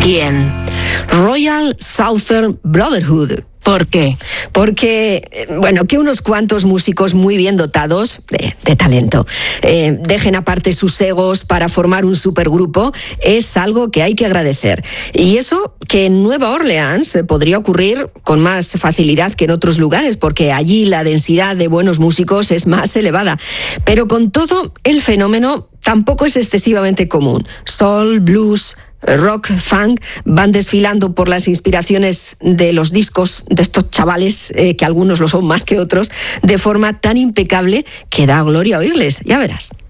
¿Quién? Royal Southern Brotherhood. ¿Por qué? Porque, bueno, que unos cuantos músicos muy bien dotados de talento dejen aparte sus egos para formar un supergrupo es algo que hay que agradecer. Y eso que en Nueva Orleans podría ocurrir con más facilidad que en otros lugares, porque allí la densidad de buenos músicos es más elevada. Pero con todo, el fenómeno tampoco es excesivamente común. Soul, blues, rock, funk van desfilando por las inspiraciones de los discos de estos chavales, que algunos lo son más que otros, de forma tan impecable que da gloria oírles. Ya verás.